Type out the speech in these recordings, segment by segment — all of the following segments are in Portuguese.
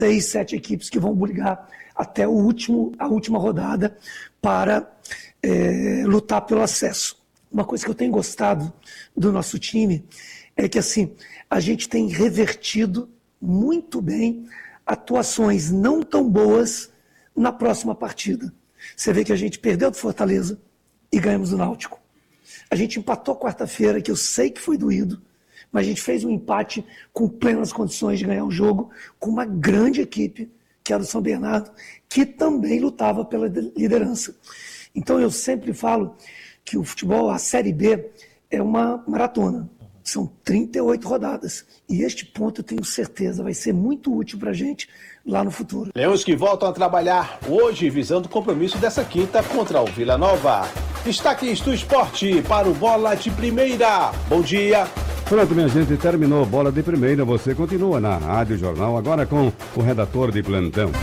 6, 7 equipes que vão brigar até a última rodada para lutar pelo acesso. Uma coisa que eu tenho gostado do nosso time é que assim, a gente tem revertido muito bem atuações não tão boas na próxima partida. Você vê que a gente perdeu do Fortaleza e ganhamos do Náutico. A gente empatou quarta-feira, que eu sei que foi doído, mas a gente fez um empate com plenas condições de ganhar o jogo, com uma grande equipe, que era o São Bernardo, que também lutava pela liderança. Então eu sempre falo que o futebol, a Série B, é uma maratona. São 38 rodadas. E este ponto, eu tenho certeza, vai ser muito útil para a gente lá no futuro. Leões que voltam a trabalhar hoje, visando o compromisso dessa quinta contra o Vila Nova. Destaques do esporte para o Bola de Primeira. Bom dia. Pronto, minha gente, terminou Bola de Primeira. Você continua na Rádio Jornal, agora com o redator de plantão.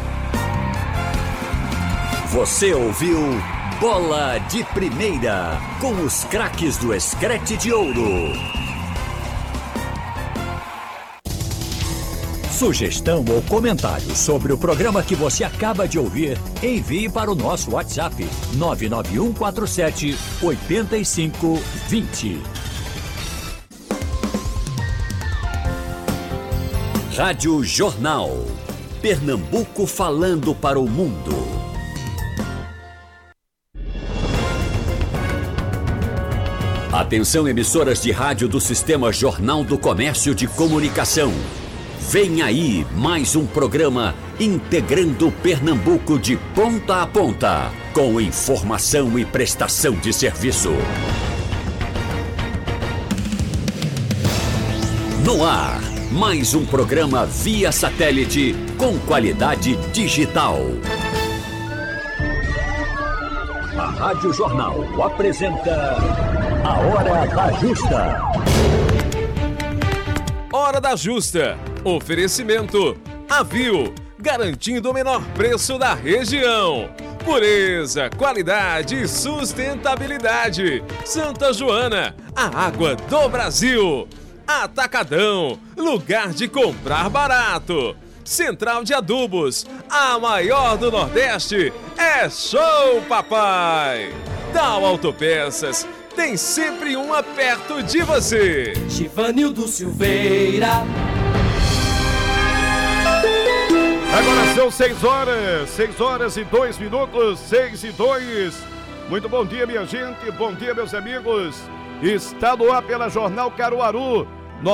Você ouviu Bola de Primeira, com os craques do Escrete de Ouro. Sugestão ou comentário sobre o programa que você acaba de ouvir, envie para o nosso WhatsApp 99147-8520. Rádio Jornal. Pernambuco falando para o mundo. Atenção, emissoras de rádio do Sistema Jornal do Comércio de Comunicação. Vem aí mais um programa integrando Pernambuco de ponta a ponta, com informação e prestação de serviço. No ar, mais um programa via satélite com qualidade digital. A Rádio Jornal apresenta A Hora da Justa. Hora da Justa. Oferecimento Avil, garantindo o menor preço da região. Pureza, qualidade e sustentabilidade. Santa Joana, a água do Brasil. Atacadão, lugar de comprar barato. Central de Adubos, a maior do Nordeste. É show, papai! Tal Autopeças, tem sempre uma perto de você. Givanildo Silveira. Agora são 6 horas e 2 minutos, 6 e 2. Muito bom dia, minha gente, bom dia, meus amigos. Está no ar pela Jornal Caruaru,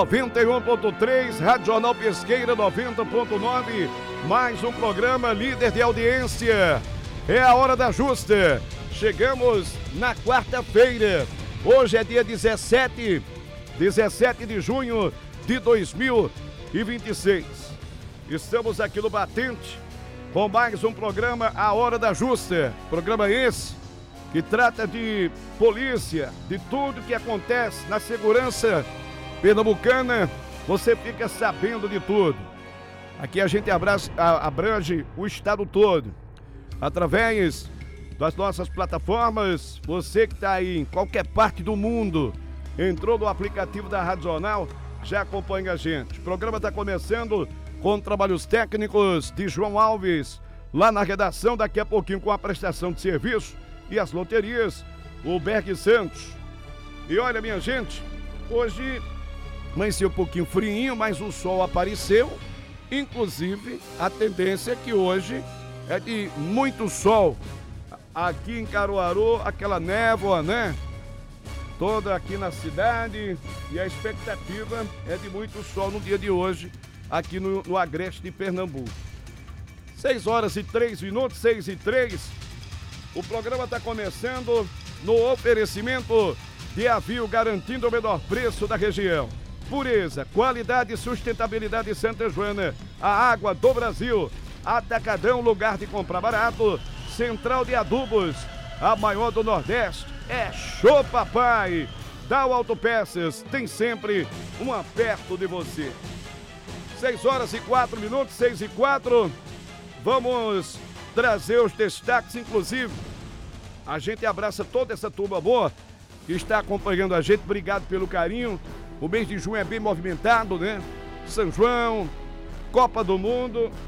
91.3, Rádio Jornal Pesqueira, 90.9. Mais um programa líder de audiência. É a Hora da Justa. Chegamos na quarta-feira. Hoje é dia 17 de junho de 2026. Estamos aqui no Batente com mais um programa, A Hora da Justa. Programa esse que trata de polícia, de tudo que acontece na segurança pernambucana. Você fica sabendo de tudo. Aqui a gente abrange o estado todo. Através das nossas plataformas, você que está aí em qualquer parte do mundo, entrou no aplicativo da Rádio Jornal, já acompanha a gente. O programa está começando com trabalhos técnicos de João Alves, lá na redação, daqui a pouquinho com a prestação de serviço e as loterias, o Berg Santos. E olha, minha gente, hoje amanheceu um pouquinho friinho, mas o sol apareceu. Inclusive, a tendência é que hoje é de muito sol. Aqui em Caruaru, aquela névoa, né? Toda aqui na cidade. E a expectativa é de muito sol no dia de hoje, aqui no Agreste de Pernambuco. 6 horas e 3 minutos, 6 e 3. O programa está começando no oferecimento de Avil, garantindo o menor preço da região. Pureza, qualidade e sustentabilidade Santa Joana, a água do Brasil. Atacadão, lugar de comprar barato. Central de Adubos, a maior do Nordeste. É show, papai! Tal Autopeças, tem sempre uma perto de você. 6 horas e 4 minutos, 6 e 4. Vamos trazer os destaques, inclusive. A gente abraça toda essa turma boa que está acompanhando a gente. Obrigado pelo carinho. O mês de junho é bem movimentado, né? São João, Copa do Mundo.